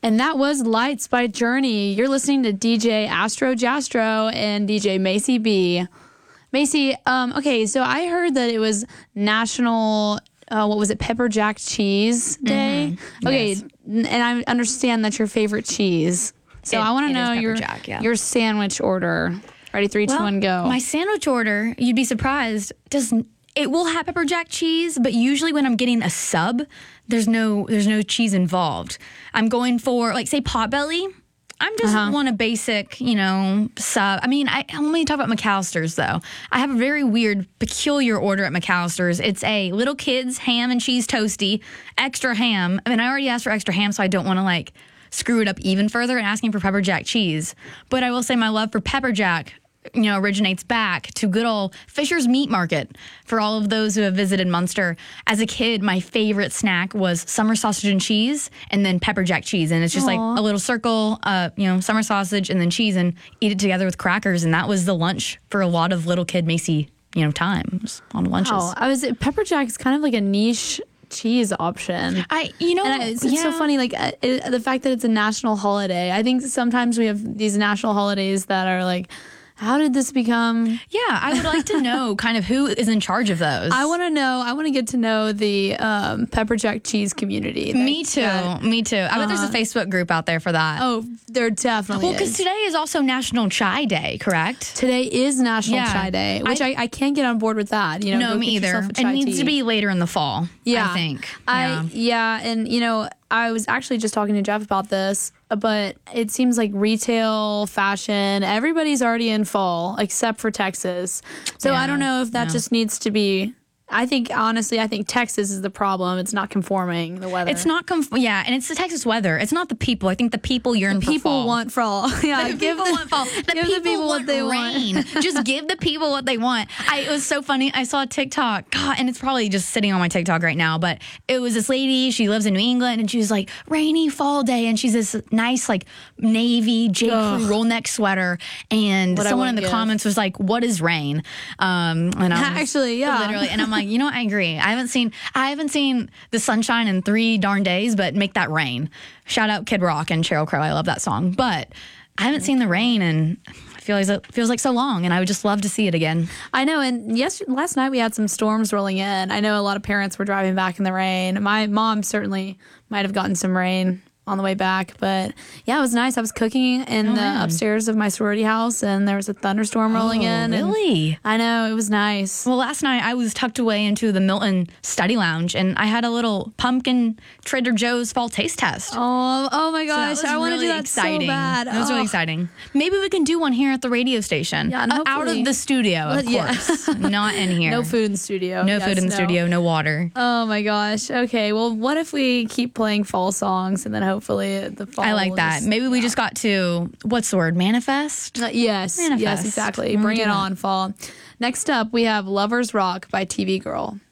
And that was Lights by Journey. You're listening to DJ Astro Jastro and DJ Macy B. Macy, okay, so I heard that it was National, what was it, Pepper Jack Cheese Day? Mm-hmm. Okay, yes. And I understand that's your favorite cheese. So I want to know your sandwich order. Ready, 3, 2, 1, go. My sandwich order, you'd be surprised, it will have pepper jack cheese, but usually when I'm getting a sub, there's no cheese involved. I'm going for, like, say, Potbelly. I'm just want a basic, sub. I mean, I only talk about McAllister's, though. I have a very weird, peculiar order at McAllister's. It's a little kid's ham and cheese toasty, extra ham. I mean, I already asked for extra ham, so I don't want to, like, screw it up even further and asking for pepper jack cheese. But I will say my love for pepper jack originates back to good old Fisher's Meat Market. For all of those who have visited Munster, as a kid, my favorite snack was summer sausage and cheese and then pepper jack cheese. And it's just like a little circle, summer sausage and then cheese, and eat it together with crackers. And that was the lunch for a lot of little kid Macy, times on lunches. Oh, pepper jack is kind of like a niche cheese option. It's so funny, like the fact that it's a national holiday. I think sometimes we have these national holidays that are like, how did this become? Yeah, I would like to know kind of who is in charge of those. I want to get to know the pepper jack cheese community. Me too. I bet there's a Facebook group out there for that. Oh, there definitely is. Well, because today is also National Chai Day, correct? Today is National Chai Day, which I can't get on board with that. No, me either. It needs to be later in the fall, I think. And I was actually just talking to Jeff about this, but it seems like retail, fashion, everybody's already in fall except for Texas. So I don't know if that just needs to be. I think Texas is the problem. It's not conforming, the weather. It's not and it's the Texas weather. It's not the people. I think the people yearn for fall. People want fall. Yeah, give people want fall. Give the people what they want. Just give the people what they want. It was so funny. I saw a TikTok, God, and it's probably just sitting on my TikTok right now, but it was this lady, she lives in New England, and she was like, rainy fall day, and she's this nice, like, navy J. Crew roll neck sweater, and someone in the comments was like, what is rain? And I was, actually, yeah. Literally, and I'm like, I agree. I haven't seen the sunshine in 3 darn days, but make that rain. Shout out Kid Rock and Sheryl Crow. I love that song. But I haven't seen the rain, and it feels like so long, and I would just love to see it again. I know, and last night we had some storms rolling in. I know a lot of parents were driving back in the rain. My mom certainly might have gotten some rain on the way back, but yeah, it was nice. I was cooking in the upstairs of my sorority house, and there was a thunderstorm rolling in. Really? I know, it was nice. Well, last night I was tucked away into the Milton Study Lounge, and I had a little pumpkin Trader Joe's fall taste test. Oh my gosh, So I want to do that exciting. so bad. That was really exciting. Maybe we can do one here at the radio station. Yeah, and out of the studio, of course. Not in here. No food in the studio. No food in the studio, no water. Oh my gosh. Okay, well, what if we keep playing fall songs and then hopefully the fall. I like that. Maybe we just got to, what's the word, manifest? Yes, manifest. Yes, exactly. Bring it on, fall. Next up, we have Lovers Rock by TV Girl.